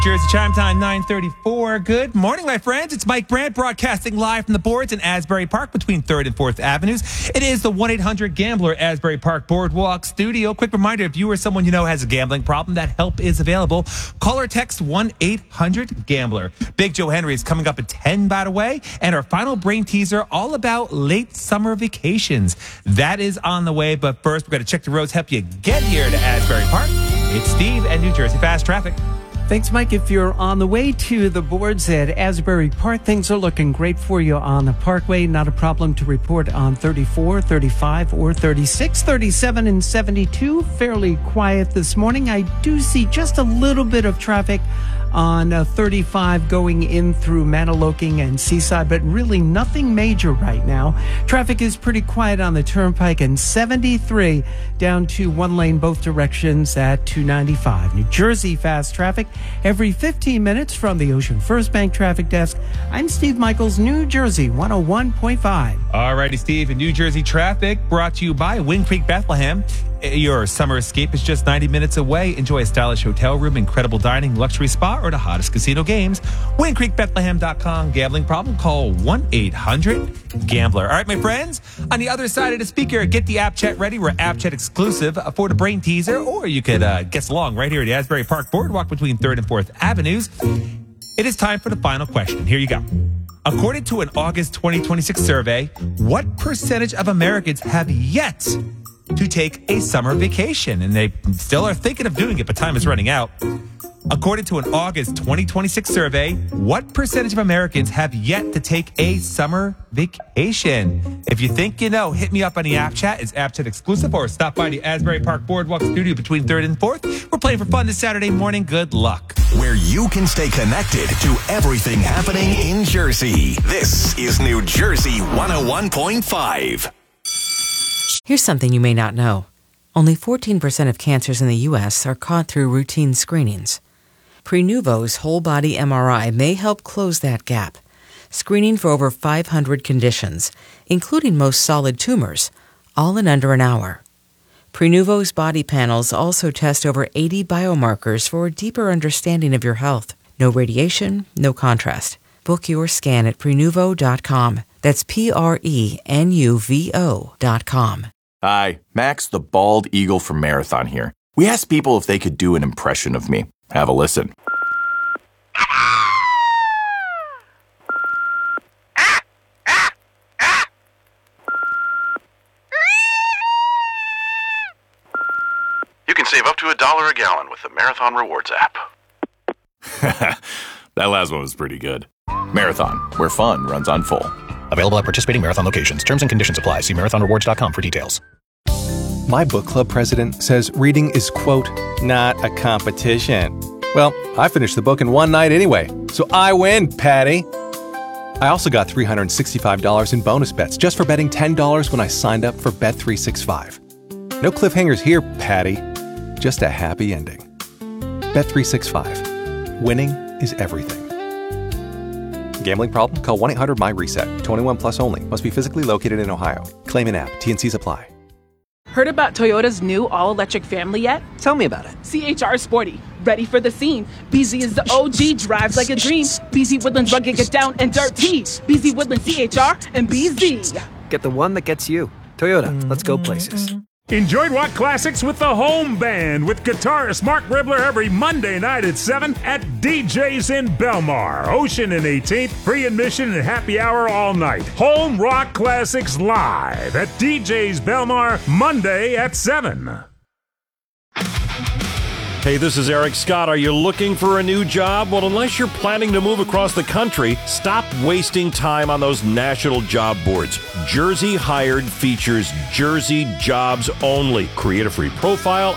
Jersey Chime Time 9:34. Good morning, my friends. It's Mike Brandt broadcasting live from the boards in Asbury Park between 3rd and 4th Avenues. It is the 1-800-GAMBLER Asbury Park Boardwalk Studio. Quick reminder, if you or someone you know has a gambling problem, that help is available. Call or text 1-800-GAMBLER. Big Joe Henry is coming up at 10, by the way, and our final brain teaser all about late summer vacations. That is on the way, but first we're going to check the roads, help you get here to Asbury Park. It's Steve and New Jersey Fast Traffic. Thanks, Mike. If you're on the way to the boards at Asbury Park, things are looking great for you on the Parkway. Not a problem to report on 34, 35, or 36, 37, and 72. Fairly quiet this morning. I do see just a little bit of traffic on 35 going in through Mantoloking and Seaside, but really nothing major right now. Traffic is pretty quiet on the Turnpike, and 73 down to one lane both directions at 295. New Jersey Fast Traffic every 15 minutes from the Ocean First Bank Traffic Desk. I'm Steve Michaels, New Jersey 101.5. All righty, Steve. And New Jersey Traffic brought to you by Wind Creek Bethlehem. Your summer escape is just 90 minutes away. Enjoy a stylish hotel room, incredible dining, luxury spa, or the hottest casino games. WindCreekBethlehem.com. Gambling problem? Call 1-800-GAMBLER. All right, my friends, on the other side of the speaker, get the App Chat ready. We're App Chat exclusive for the brain teaser, or you could guess along right here at the Asbury Park Boardwalk between 3rd and 4th Avenues. It is time for the final question. Here you go. According to an August 2026 survey, what percentage of Americans have yet to take a summer vacation? And they still are thinking of doing it, but time is running out. According to an August 2026 survey, what percentage of Americans have yet to take a summer vacation? If you think you know, hit me up on the App Chat. It's App Chat exclusive, or stop by the Asbury Park Boardwalk Studio between 3rd and 4th. We're playing for fun this Saturday morning. Good luck. Where you can stay connected to everything happening in Jersey. This is New Jersey 101.5. Here's something you may not know. Only 14% of cancers in the U.S. are caught through routine screenings. Prenuvo's whole-body MRI may help close that gap, screening for over 500 conditions, including most solid tumors, all in under an hour. Prenuvo's body panels also test over 80 biomarkers for a deeper understanding of your health. No radiation, no contrast. Book your scan at Prenuvo.com. That's Prenuvo.com. Hi, Max the Bald Eagle from Marathon here. We asked people if they could do an impression of me. Have a listen. You can save up to $1 a gallon with the Marathon Rewards app. That last one was pretty good. Marathon, where fun runs on full. Available at participating Marathon locations. Terms and conditions apply. See marathonrewards.com for details. My book club president says reading is, quote, not a competition. Well, I finished the book in one night anyway, so I win, Patty. I also got $365 in bonus bets just for betting $10 when I signed up for Bet365. No cliffhangers here, Patty. Just a happy ending. Bet365. Winning is everything. Gambling problem? Call 1-800-MY-RESET. 21 plus only. Must be physically located in Ohio. Claim in app. T&Cs apply. Heard about Toyota's new all-electric family yet? Tell me about it. CHR Sporty. Ready for the scene. BZ is the OG, drives like a dream. BZ Woodlands rugged, get down and dirty. BZ Woodlands CHR and BZ. Get the one that gets you. Toyota, let's go places. Enjoy rock classics with the Home Band with guitarist Mark Ribler every Monday night at 7 at DJ's in Belmar. Ocean and 18th, free admission and happy hour all night. Home Rock Classics live at DJ's Belmar Monday at 7. Hey, this is Eric Scott. Are you looking for a new job? Well, unless you're planning to move across the country, stop wasting time on those national job boards. Jersey Hired features Jersey jobs only. Create a free profile